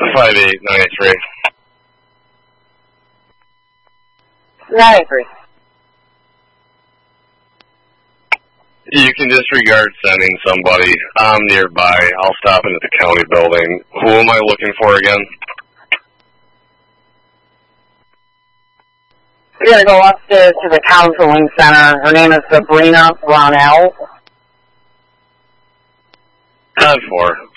5893. Yeah, I agree. You can disregard sending somebody. I'm nearby. I'll stop into the county building. Who am I looking for again? You're going to go upstairs to the counseling center. Her name is Sabrina Ronell. 10-4.